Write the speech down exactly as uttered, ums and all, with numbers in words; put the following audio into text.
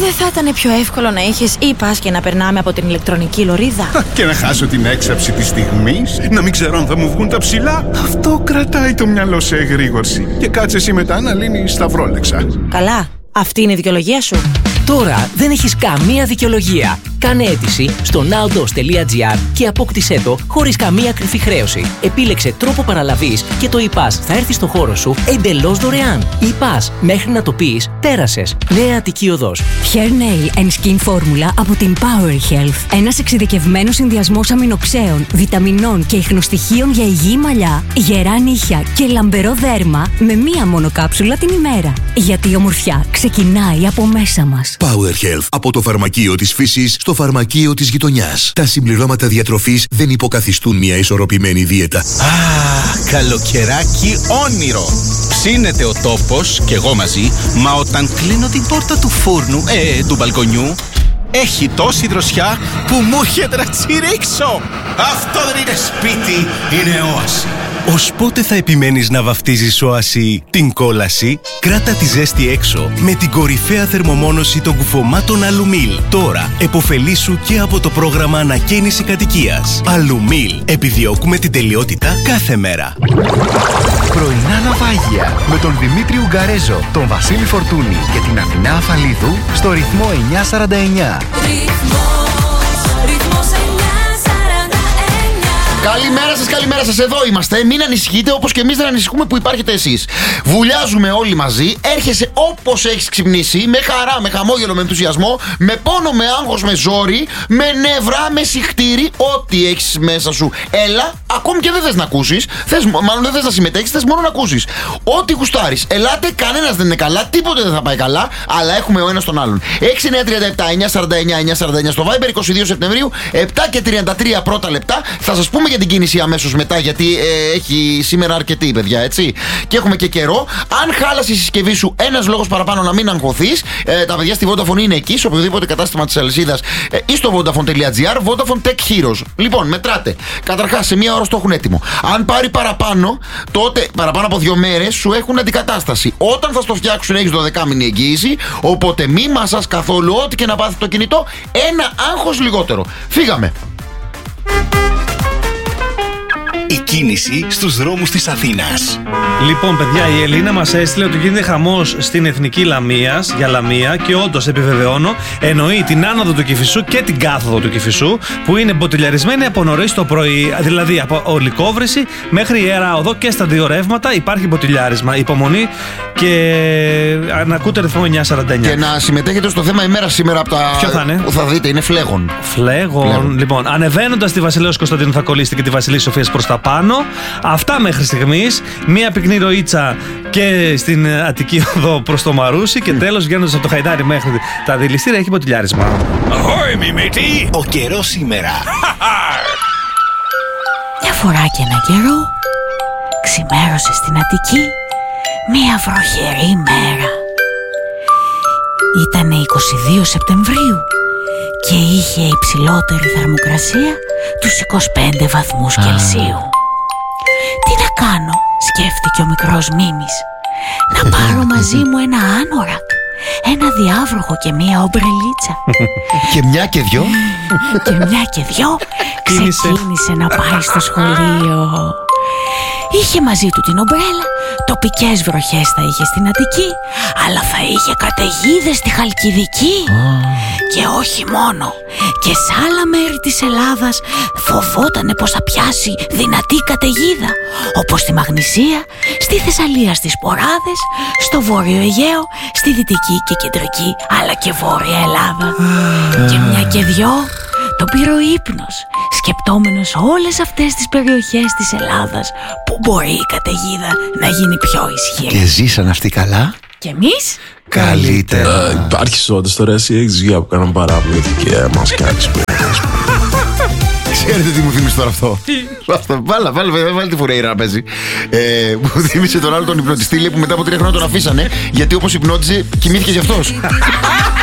Δεν θα ήταν πιο εύκολο να είχες e-pass και να περνάμε από την ηλεκτρονική λωρίδα? Και να χάσω την έξαψη της στιγμής, να μην ξέρω αν θα μου βγουν τα ψηλά. Αυτό κρατάει το μυαλό σε εγρήγορση. Και κάτσε εσύ μετά να λύνεις τα βρόλεξα. Καλά, αυτή είναι η δικαιολογία σου. Τώρα δεν έχεις καμία δικαιολογία. Κάνε αίτηση στο nowdos τελεία gr και απόκτησέ το χωρίς καμία κρυφή χρέωση. Επίλεξε τρόπο παραλαβής και το e-pass θα έρθει στο χώρο σου εντελώς δωρεάν. e-pass, μέχρι να το πεις, πέρασες. Νέα Αττική Οδός. Hair Nail and Skin Formula από την Power Health. Ένας εξειδικευμένος συνδυασμός αμινοξέων, βιταμινών και ιχνοστοιχείων για υγιή μαλλιά, γερά νύχια και λαμπερό δέρμα με μία μόνο κάψουλα την ημέρα. Γιατί η ομορφιά ξεκινάει από μέσα μας. Power Health, από το φαρμακείο της φύσης στο φαρμακείο της γειτονιάς. Τα συμπληρώματα διατροφής δεν υποκαθιστούν μια ισορροπημένη δίαιτα. Α, καλοκαιράκι όνειρο. Ψήνεται ο τόπος και εγώ μαζί, μα όταν κλείνω την πόρτα του φούρνου, ε, του μπαλκονιού, έχει τόση δροσιά που μου έρχεται να τσιρίξω. Αυτό δεν είναι σπίτι, είναι όαση. Ως πότε θα επιμένεις να βαφτίζεις όαση την κόλαση? Κράτα τη ζέστη έξω με την κορυφαία θερμομόνωση των κουφωμάτων Αλουμίλ. Τώρα εποφελήσου και από το πρόγραμμα ανακαίνιση κατοικίας. Αλουμίλ. Επιδιώκουμε την τελειότητα κάθε μέρα. Πρωινά ναυάγια με τον Δημήτρη Ουγγαρέζο, τον Βασίλη Φορτούνη και την Αθηνά Αφαλίδου στο ρυθμό εννιά σαράντα εννιά. Καλημέρα σας, καλημέρα σας, εδώ είμαστε. Μην ανησυχείτε, όπως και εμείς δεν ανησυχούμε που υπάρχετε εσείς. Βουλιάζουμε όλοι μαζί, έρχεσαι όπως έχεις ξυπνήσει, με χαρά, με χαμόγελο, με ενθουσιασμό, με πόνο, με άγχος, με ζόρι, με νευρά, με συχτήρι, ό,τι έχεις μέσα σου. Έλα, ακόμη και δεν θες να ακούσεις, θες, μάλλον δεν θες να συμμετέχεις, θες μόνο να ακούσεις. Ό,τι γουστάρεις, ελάτε, κανένας δεν είναι καλά, τίποτε δεν θα πάει καλά, αλλά έχουμε ο ένας τον άλλον. έξι εννιά τρία επτά εννιά σαράντα εννιά εννιά σαράντα εννιά στο Viber, είκοσι δύο Σεπτεμβρίου, επτά και τριάντα τρία πρώτα λεπτά. Θα σας πούμε για την κίνηση αμέσως μετά, γιατί ε, έχει σήμερα αρκετή, παιδιά, έτσι. Και έχουμε και καιρό. Αν χάλασε η συσκευή σου, ένας λόγος παραπάνω να μην αγχωθείς. Ε, τα παιδιά στη Vodafone είναι εκεί, σε οποιοδήποτε κατάστημα της αλυσίδας ε, ή στο vodafone τελεία gr. Vodafone Tech Heroes. Λοιπόν, μετράτε. Καταρχάς, σε μία ώρα στο έχουν έτοιμο. Αν πάρει παραπάνω, τότε παραπάνω από δύο μέρες σου έχουν αντικατάσταση. Όταν θα στο φτιάξουν, έχεις δώδεκα μήνη εγγύηση. Οπότε μη μασάς καθόλου, ό,τι και να πάθει το κινητό, ένα άγχος λιγότερο. Φύγαμε. Η κίνηση στους δρόμους της Αθήνας. Λοιπόν, παιδιά, η Ελίνα μας έστειλε ότι γίνεται χαμός στην Εθνική Λαμίας για Λαμία και όντως επιβεβαιώνω, εννοεί την άνοδο του Κηφισού και την κάθοδο του Κηφισού που είναι μποτιλιαρισμένη από νωρίς το πρωί. Δηλαδή από Ολικόβρηση μέχρι Ιερά Οδό και στα δύο ρεύματα υπάρχει μποτιλιάρισμα. Υπομονή και να ακούτε ρυθμό εννιά σαράντα εννιά. Και να συμμετέχετε στο θέμα ημέρα σήμερα από τα. Ποιο θα είναι? Που θα δείτε, είναι φλέγον. Φλέγον. Φλέγον. Λοιπόν, ανεβαίνοντας τη Βασιλέως Κωνσταντίνου θα κολλήσετε και τη Βασιλής Σοφίας προς τα πάνω. Αυτά μέχρι στιγμής. Μία πυκνή ροήτσα και στην Αττική Οδό προς το Μαρούσι. Και τέλος, βγαίνοντας από το Χαϊδάρι μέχρι τα δηληστήρια, έχει ποτηλιάρισμα. Ahoy, μιμήτη! Ο καιρός σήμερα. Μια φορά και ένα καιρό ξημέρωσε στην Αττική μια βροχερή μέρα. Ήτανε είκοσι δύο Σεπτεμβρίου και είχε υψηλότερη θερμοκρασία τους είκοσι πέντε βαθμούς Κελσίου. Τι να κάνω, σκέφτηκε ο μικρός Μίμης. Να πάρω μαζί μου ένα άνορακ, ένα διάβροχο και μία ομπρελίτσα. Και μια και δυο. Και μια και δυο ξεκίνησε να πάει στο σχολείο. Είχε μαζί του την ομπρέλα, τοπικές βροχές θα είχε στην Αττική, αλλά θα είχε καταιγίδες στη Χαλκιδική. Και όχι μόνο, και σε άλλα μέρη της Ελλάδας φοβότανε πως θα πιάσει δυνατή καταιγίδα, όπως στη Μαγνησία, στη Θεσσαλία στις Ποράδες, στο Βόρειο Αιγαίο, στη Δυτική και Κεντρική αλλά και Βόρεια Ελλάδα. Και μια και δυο τον πήρε ο ύπνος, σκεπτόμενος όλες αυτές τις περιοχές της Ελλάδας που μπορεί η καταιγίδα να γίνει πιο ισχυρή. Και ζήσαν αυτοί καλά. Και εμείς καλύτερα. Uh, υπάρχει σώντας τώρα, εσύ έχεις βγει από κανέναν παράπλητη και μας κάνεις. Ξέρετε τι μου θύμισε τώρα αυτό? Βάλα, βάλα, βάλα τη Φουρέιρα να παίζει. ε, Μου θύμισε τον άλλο τον υπνοτιστή που μετά από τρία χρόνια τον αφήσανε, γιατί όπως υπνότιζε κοιμήθηκε γι' αυτός.